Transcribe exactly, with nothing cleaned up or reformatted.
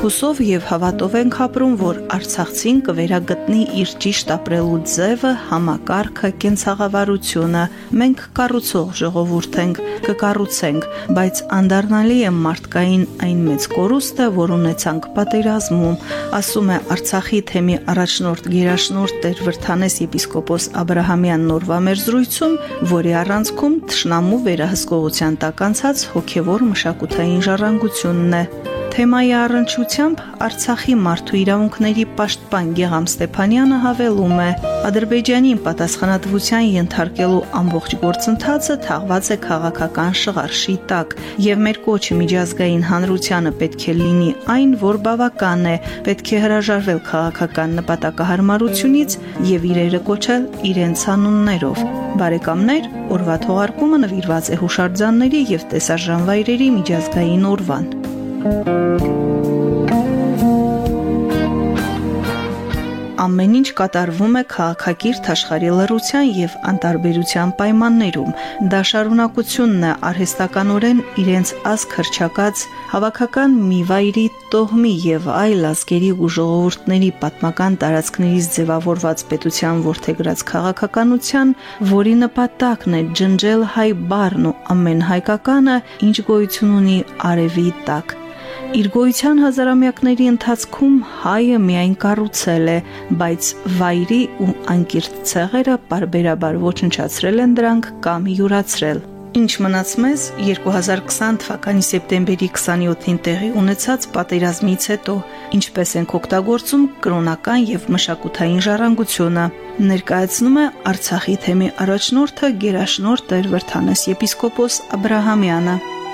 Հուսով եւ հավատով ենք ապրում, որ Արցախցին կվերագտնի իր ճիշտ ապրելու ձևը, համակարգը, կենցաղավարությունը։ Մենք կառուցող ժողովուրդ ենք, կկառուցենք, բայց անդառնալի է մարդկային այն մեծ կորուստը, որ ունեցանք պատերազմում, ասում է Արցախի թեմի առաջնորդ գերաշնորհ Տեր Վրդանես եպիսկոպոս Աբրահամյանն օրվա մեր զրույցում, որի առանցքում թշնամու վերահսկողության տակ անցած հոգևոր մշակութային ժառանգությունն է։ Թեմայի առնչությամբ Արցախի մարդու իրավունքների պաշտպան Գեգամ Ստեփանյանը հավելում է. Ադրբեջանին պատասխանատվության ենթարկելու ամբողջ գործընթացը թաղված է քաղաքական շղարշի տակ, եւ մեր կոչը միջազգային հանրությանը պետք է լինի այն, որ բավական է, պետք է հրաժարվել քաղաքական նպատակահարմարությունից եւ իրերը կոչել իրենց անուններով։ Բարեկամներ, օրվա թողարկումը նվիրված է հուշարձանների եւ տեսարժան վայրերի միջազգային օրվան։ Ամեն ինչ կատարվում է քաղաքակիրթ աշխարհի լռության եւ անտարբերության պայմաններում։ Դա շարունակությունն է արհեստականորեն իրենց ազգ հռչակած հավաքական մի վայրի տոհմի եւ այլ ազգերի ու ժողովուրդների պատմական տարածքներից ձևավորված պետության ворթեգրած քաղաքականության, որի նպատակն է ջնջել հայ բառն ու ամեն հայկականը, ինչ գոյություն ունի արևի տակ։ Իր գոյության հազարամյակների ընթացքում հայը միայն կառուցել է, բայց վայրի ու անկիրթ ցեղերը բարբերաբար ոչնչացրել են դրանք կամ յուրացրել։ Ինչ մնաց մեզ երկու հազար քսան թվականի սեպտեմբերի քսանյոթին տեղի ունեցած պատերազմից հետո, ինչպես ենք օգտագործում կրոնական եւ մշակութային ժառանգությունը, ներկայացնում է Արցախի թեմի առաջնորդը գերաշնորհ Տեր Վրդանես եպիսկոպոս Աբրահամյանը։